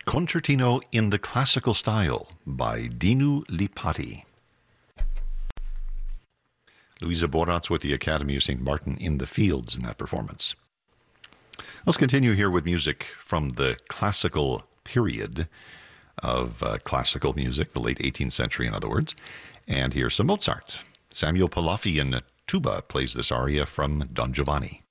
Concertino in the Classical Style by Dinu Lipati. Louisa Boratz with the Academy of St. Martin in the Fields in that performance. Let's continue here with music from the classical period of classical music, the late 18th century, in other words. And here's some Mozart. Samuel Palafi in tuba plays this aria from Don Giovanni.